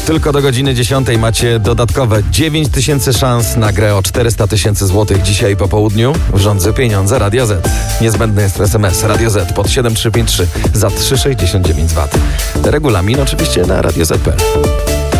Tylko do godziny 10 macie dodatkowe 9000 szans na grę o 400 000 złotych dzisiaj po południu w Rządzy Pieniądze Radia Z. Niezbędny jest SMS Radio Z pod 7353 za 3,69 VAT. Regulamin oczywiście na radioz.pl.